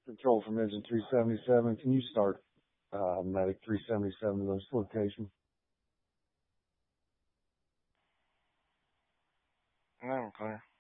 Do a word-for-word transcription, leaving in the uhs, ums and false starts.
Control from engine three seventy-seven. Can you start uh, Medic three seventy-seven to this location? No, we're clear.